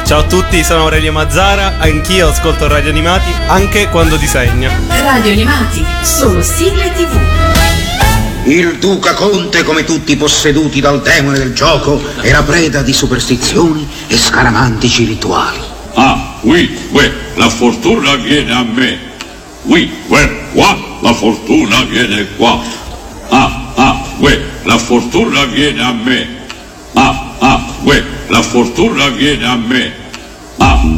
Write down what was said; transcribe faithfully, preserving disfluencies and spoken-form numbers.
Ciao a tutti, sono Aurelio Mazzara, anch'io ascolto Radio Animati anche quando disegno. Radio Animati, solo sigle tivù. Il Duca Conte, come tutti posseduti dal demone del gioco, era preda di superstizioni e scaramantici rituali. Ah, oui, ouais, la fortuna viene a me. Oui, ouais, qua, la fortuna viene qua. Ah, ah, ouais, la fortuna viene a me. Ah, ah, ouais, la fortuna viene a me. Ah.